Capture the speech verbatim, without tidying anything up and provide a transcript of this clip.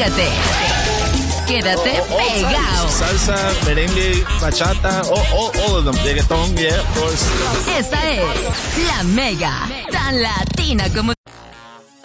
Pégate. Quédate all, all pegado. Salsa, merengue, bachata, all, all, all of them. Reggaeton, yeah, of course. Esta es La Mega, tan latina como